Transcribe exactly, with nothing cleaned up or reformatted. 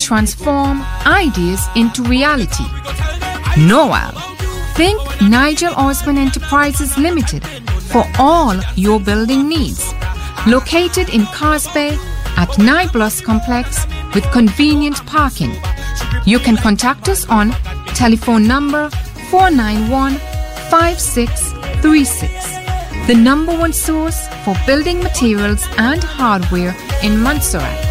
transform ideas into reality. Noel. Think Nigel Osborne Enterprises Limited for all your building needs. Located in Causeway at Niblos Complex with convenient parking. You can contact us on telephone number four nine one, five six three six. The number one source for building materials and hardware in Montserrat.